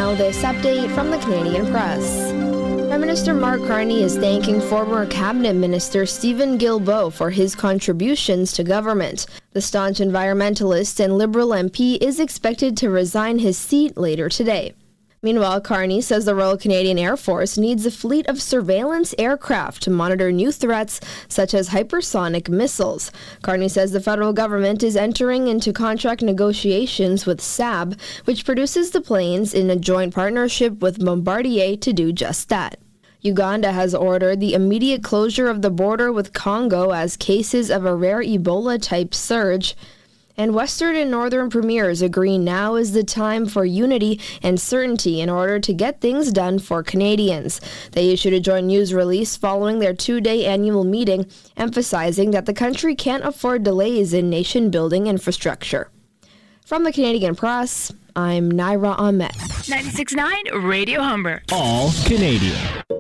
now this update from the Canadian Press. Prime Minister Mark Carney is thanking former Cabinet Minister Stephen Guilbeault for his contributions to government. The staunch environmentalist and Liberal MP is expected to resign his seat later today. Meanwhile, Carney says the Royal Canadian Air Force needs a fleet of surveillance aircraft to monitor new threats such as hypersonic missiles. Carney says the federal government is entering into contract negotiations with Saab, which produces the planes in a joint partnership with Bombardier to do just that. Uganda has ordered the immediate closure of the border with Congo as cases of a rare Ebola-type surge. And Western and Northern premiers agree now is the time for unity and certainty in order to get things done for Canadians. They issued a joint news release following their 2-day annual meeting, emphasizing that the country can't afford delays in nation-building infrastructure. From the Canadian Press, I'm Naira Ahmed. 96.9 Radio Humber. All Canadian.